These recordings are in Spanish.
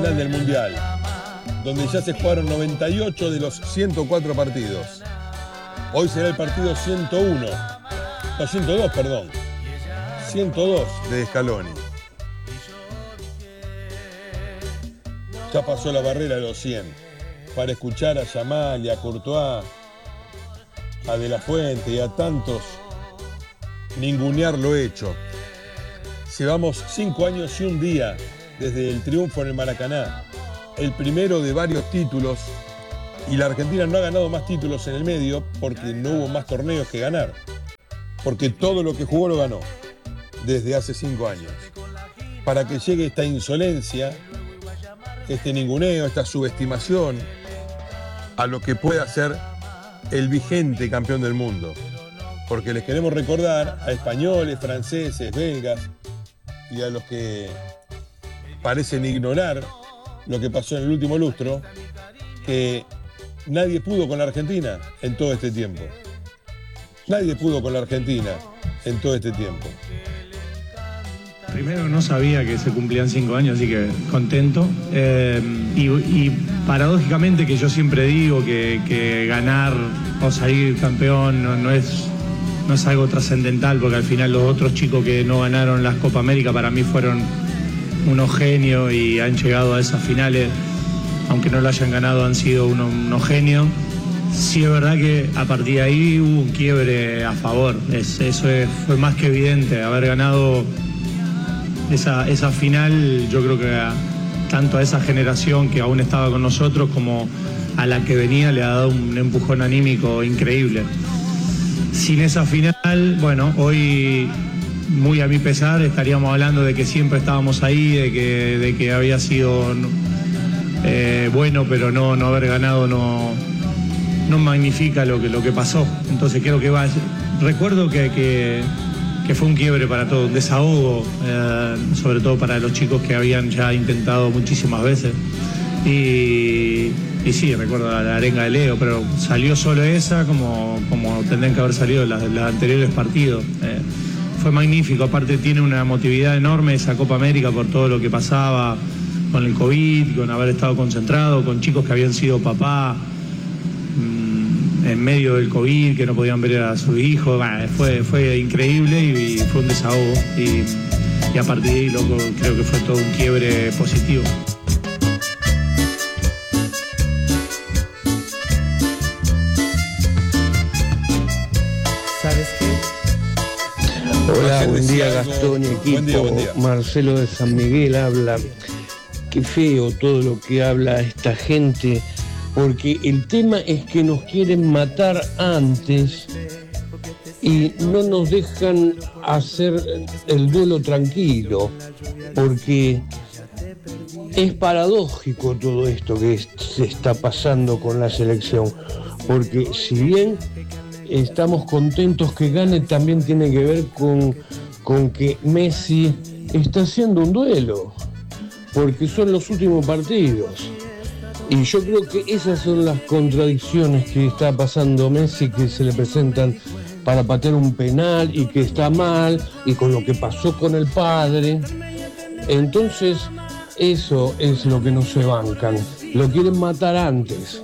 final del Mundial, donde ya se jugaron 98 de los 104 partidos. Hoy será el partido 101, no, 102, perdón. 102 de Scaloni. Ya pasó la barrera de los 100 para escuchar a Yamal y a Courtois, a De La Fuente y a tantos ningunear lo hecho. Llevamos 5 años y un día desde el triunfo en el Maracaná, el primero de varios títulos, y la Argentina no ha ganado más títulos en el medio porque no hubo más torneos que ganar, porque todo lo que jugó lo ganó desde hace 5 años. Para que llegue esta insolencia, este ninguneo, esta subestimación a lo que pueda ser el vigente campeón del mundo, porque les queremos recordar a españoles, franceses, belgas y a los que parecen ignorar lo que pasó en el último lustro, que nadie pudo con la Argentina en todo este tiempo. Nadie pudo con la Argentina en todo este tiempo. Primero no sabía que se cumplían 5 años, así que contento. Y paradójicamente, que yo siempre digo que ganar o salir campeón no es algo trascendental, porque al final los otros chicos que no ganaron las Copa América para mí fueron unos genios y han llegado a esas finales, aunque no lo hayan ganado, han sido unos genios. Sí, es verdad que a partir de ahí hubo un quiebre a favor. Fue más que evidente. Haber ganado esa final, yo creo que tanto a esa generación que aún estaba con nosotros como a la que venía le ha dado un empujón anímico increíble. Sin esa final, bueno, hoy, muy a mi pesar, estaríamos hablando de que siempre estábamos ahí, de que había sido bueno, pero no haber ganado no magnifica lo que pasó. Entonces creo que recuerdo que fue un quiebre para todos, un desahogo, sobre todo para los chicos que habían ya intentado muchísimas veces. Y sí, recuerdo la arenga de Leo, pero salió solo esa como tendrían que haber salido los anteriores partidos. Fue magnífico, aparte tiene una emotividad enorme esa Copa América por todo lo que pasaba con el COVID, con haber estado concentrado, con chicos que habían sido papá en medio del COVID, que no podían ver a su hijo. Fue increíble y fue un desahogo. Y a partir de ahí, loco, creo que fue todo un quiebre positivo. ¿Sabes qué? Hola, buen día Gastón y equipo. Buen día. Marcelo de San Miguel habla. Qué feo todo lo que habla esta gente, porque el tema es que nos quieren matar antes y no nos dejan hacer el duelo tranquilo, porque es paradójico todo esto que se está pasando con la selección, porque si bien estamos contentos que gane, también tiene que ver con que Messi está haciendo un duelo, porque son los últimos partidos. Y yo creo que esas son las contradicciones que está pasando Messi, que se le presentan para patear un penal y que está mal, y con lo que pasó con el padre. Entonces, eso es lo que no se bancan. Lo quieren matar antes.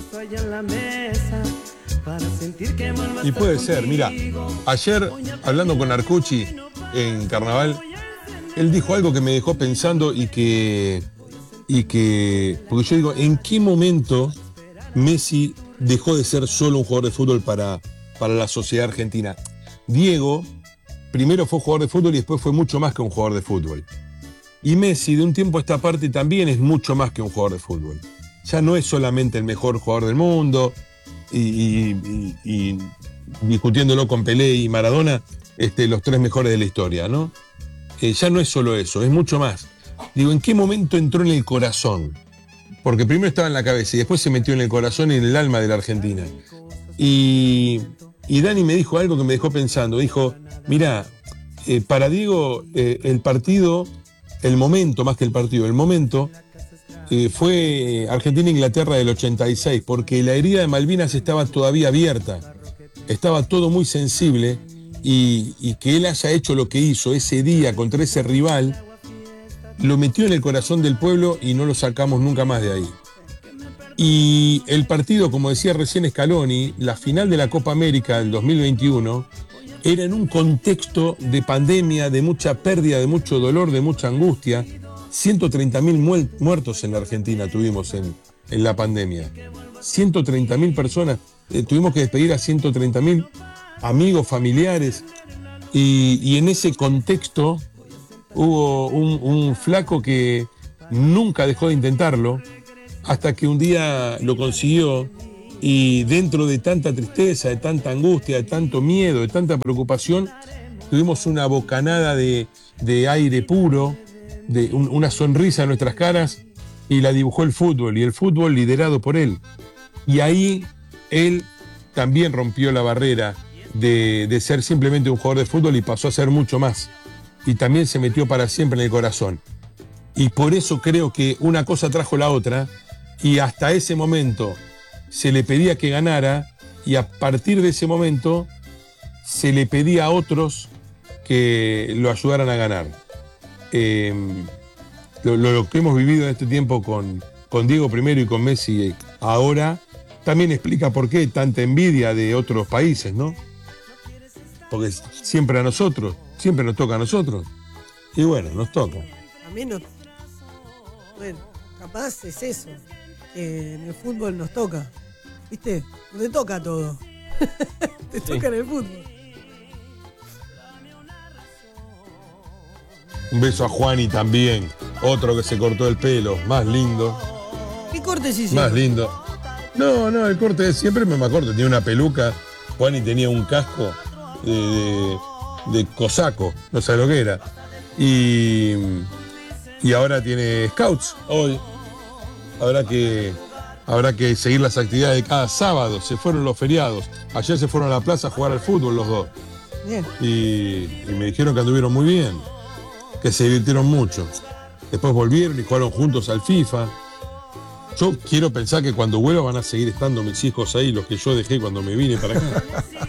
Y puede ser, mira, ayer hablando con Arcucci en Carnaval, él dijo algo que me dejó pensando y que, porque yo digo, ¿en qué momento Messi dejó de ser solo un jugador de fútbol para la sociedad argentina? Diego primero fue jugador de fútbol y después fue mucho más que un jugador de fútbol. Y Messi, de un tiempo a esta parte, también es mucho más que un jugador de fútbol. Ya no es solamente el mejor jugador del mundo, y discutiéndolo con Pelé y Maradona, los 3 mejores de la historia, ¿no? Ya no es solo eso, es mucho más. Digo, ¿en qué momento entró en el corazón? Porque primero estaba en la cabeza y después se metió en el corazón y en el alma de la Argentina. Y Dani me dijo algo que me dejó pensando. Dijo, mirá, para Diego el partido, el momento, más que el partido, el momento fue Argentina-Inglaterra del 86, porque la herida de Malvinas estaba todavía abierta, estaba todo muy sensible, y que él haya hecho lo que hizo ese día contra ese rival lo metió en el corazón del pueblo y no lo sacamos nunca más de ahí. Y el partido, como decía recién Scaloni, la final de la Copa América del 2021 era en un contexto de pandemia, de mucha pérdida, de mucho dolor, de mucha angustia. 130.000 muertos en la Argentina tuvimos en la pandemia. 130.000 personas. Tuvimos que despedir a 130.000 amigos, familiares. Y en ese contexto hubo un flaco que nunca dejó de intentarlo, hasta que un día lo consiguió, y dentro de tanta tristeza, de tanta angustia, de tanto miedo, de tanta preocupación, tuvimos una bocanada de aire puro, de una sonrisa en nuestras caras, y la dibujó el fútbol, y el fútbol liderado por él. Y ahí él también rompió la barrera de ser simplemente un jugador de fútbol y pasó a ser mucho más. Y también se metió para siempre en el corazón. Y por eso creo que una cosa trajo la otra, y hasta ese momento se le pedía que ganara, y a partir de ese momento se le pedía a otros que lo ayudaran a ganar. Lo que hemos vivido en este tiempo con Diego primero y con Messi ahora, también explica por qué tanta envidia de otros países, ¿no? Porque siempre nos toca a nosotros. Y bueno, nos toca. A mí no. Bueno, capaz es eso. Que en el fútbol nos toca. ¿Viste? No te toca todo. Te toca en el fútbol. Un beso a Juani también. Otro que se cortó el pelo. Más lindo. ¿Qué corte se hizo? Más lindo. No, el corte de siempre me acuerdo. Tenía una peluca. Juani tenía un casco de cosaco. No sé lo que era. Y ahora tiene scouts hoy. Habrá que seguir las actividades de cada sábado. Se fueron los feriados. Ayer se fueron a la plaza a jugar al fútbol los dos. Bien. Y me dijeron que anduvieron muy bien. Que se divirtieron mucho. Después volvieron y jugaron juntos al FIFA. Yo quiero pensar que cuando vuelva van a seguir estando mis hijos ahí, los que yo dejé cuando me vine para acá.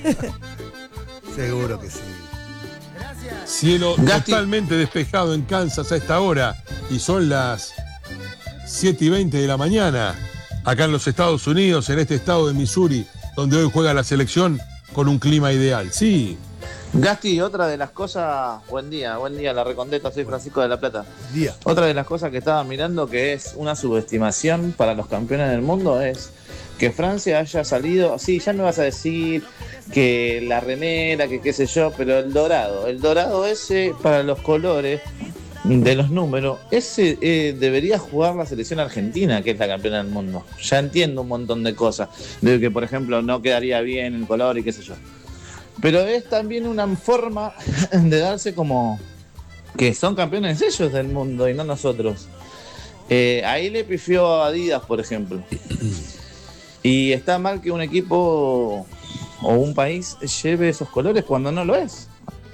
Seguro que sí. Cielo totalmente despejado en Kansas a esta hora. Y son las 7:20 de la mañana. Acá en los Estados Unidos, en este estado de Missouri, donde hoy juega la selección con un clima ideal. Sí. Gasti, otra de las cosas, buen día, la Recondeta, soy Francisco de la Plata. Día. Otra de las cosas que estaba mirando que es una subestimación para los campeones del mundo es que Francia haya salido, sí, ya me vas a decir que la remera, que qué sé yo, pero el dorado ese para los colores de los números, ese debería jugar la selección argentina, que es la campeona del mundo. Ya entiendo un montón de cosas, de que por ejemplo no quedaría bien el color y qué sé yo. Pero es también una forma de darse como que son campeones ellos del mundo y no nosotros. Ahí le pifió a Adidas, por ejemplo. Y está mal que un equipo o un país lleve esos colores cuando no lo es.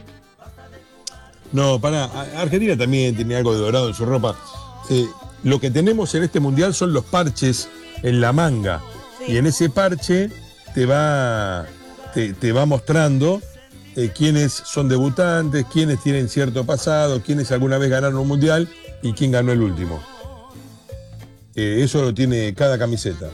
No, Argentina también tiene algo de dorado en su ropa. Lo que tenemos en este mundial son los parches en la manga. Sí. Y en ese parche te va mostrando quiénes son debutantes, quiénes tienen cierto pasado, quiénes alguna vez ganaron un mundial y quién ganó el último. Eso lo tiene cada camiseta.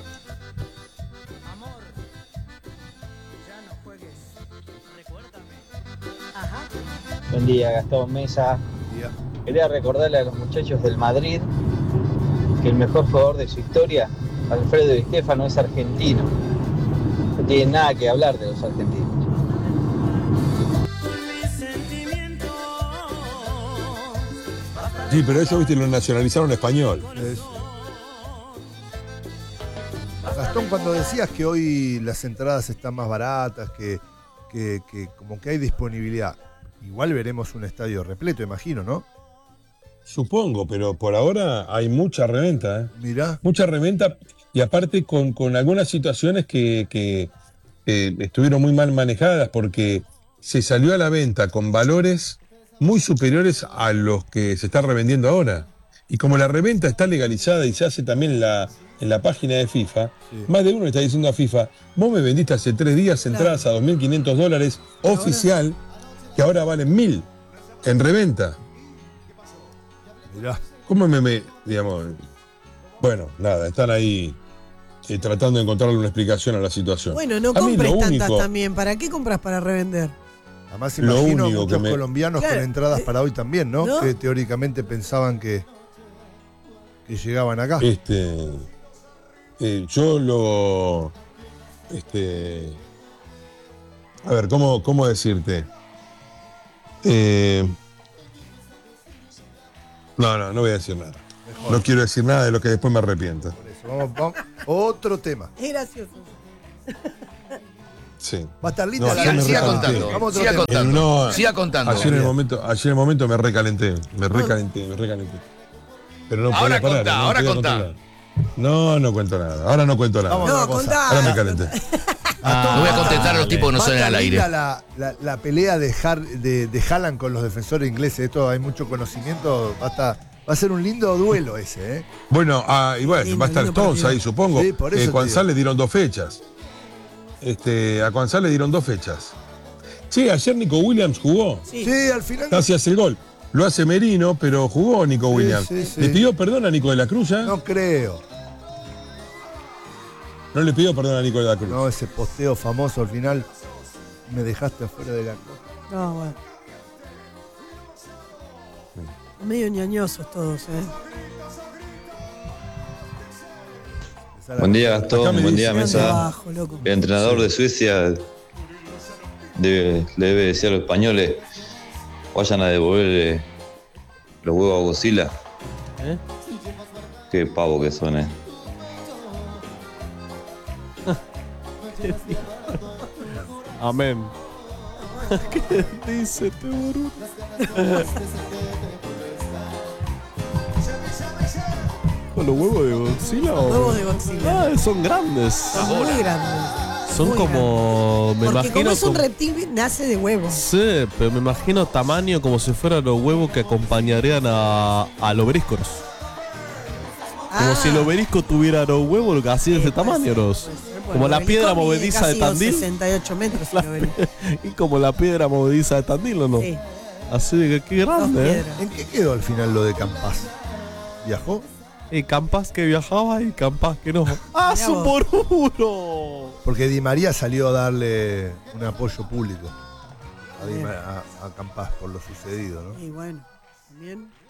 Buen día, Gastón Mesa. Buen día. Quería recordarle a los muchachos del Madrid que el mejor jugador de su historia, Alfredo Di Stéfano, es argentino. No tienen nada que hablar de los argentinos. Sí, pero ellos, viste, lo nacionalizaron español. Gastón, cuando decías que hoy las entradas están más baratas, que como que hay disponibilidad, igual veremos un estadio repleto, imagino, ¿no? Supongo, pero por ahora hay mucha reventa. Mirá. Mucha reventa, y aparte con algunas situaciones que estuvieron muy mal manejadas, porque se salió a la venta con valores muy superiores a los que se está revendiendo ahora. Y como la reventa está legalizada y se hace también en la página de FIFA, sí. Más de uno le está diciendo a FIFA: vos me vendiste hace 3 días entradas a $2.500 oficial, que ahora valen 1.000 en reventa. Mirá. ¿Cómo digamos? Bueno, nada, están ahí tratando de encontrarle una explicación a la situación. Bueno, no A mí compres lo tantas único- también. ¿Para qué compras para revender? Además, Lo imagino único muchos que colombianos Claro, con entradas para hoy también, ¿no? ¿no? Que teóricamente pensaban que llegaban acá. Yo lo. A ver, ¿cómo decirte? No voy a decir nada. Mejor. No quiero decir nada de lo que después me arrepiento. Por eso, vamos. Otro tema. Es gracioso. Sí. Va a estar linda No, la yo me Siga recalenté. contando. Vamos a otro Siga tema. contando. No, Siga contando. Ayer en el momento me recalenté. Me recalenté. Pero no Ahora podía parar. contá, no ahora podía contá. controlar. No cuento nada. Ahora no cuento nada. Vamos a No, otra cosa. contá. Ahora me calenté. No voy a contestar a los tipos que no Va a salen estar al aire. linda la pelea de Haaland con los defensores ingleses. Esto hay mucho conocimiento. Va a ser un lindo duelo ese, ¿eh? Bueno, y bueno, Lindo, va a estar lindo Stones partido. ahí, supongo. Sí, por eso te Cuansal digo. le dieron 2 fechas. A Cuansal le dieron 2 fechas. Sí, ayer Nico Williams jugó. Sí. Sí, al final. Casi hace el gol. Lo hace Merino, pero jugó Nico Sí, Williams. sí, sí. ¿Le pidió perdón a Nico de la Cruz ya? No creo. No le pidió perdón a Nico de la Cruz. No, ese posteo famoso al final. Me dejaste afuera de la cosa. No, bueno. Medio ñañosos todos, Buen día, Acá Gastón. me Buen dice- día, Mesa. Abajo, loco. El entrenador de Suecia le debe decir a los españoles: vayan a devolverle los huevos a Godzilla. ¿Eh? Qué pavo que son, Amén. ¿Qué dice este boludo? ¿Con los huevos de Godzilla? o? Huevos de Godzilla. Son grandes. Son muy grandes. Son muy como. Me Porque imagino. como es un como- reptil, nace de huevos. Sí, pero me imagino tamaño como si fueran los huevos que acompañarían al obelisco. ¿No? Como si el obelisco tuviera los huevos así de ese tamaño, ¿no? Como la piedra movediza de Tandil. 68 metros el obelisco. Y como la piedra movediza de Tandil, ¿o no? Sí, Así de que qué dos grande, ¿eh? piedras. ¿En qué quedó al final lo de Campas? ¿Viajó? Y capaz que viajaba y capaz que no. ¡Ah, Mirá su vos. poruro! Porque Di María salió a darle un apoyo público a Campas por lo sucedido, ¿no? Y bueno, también.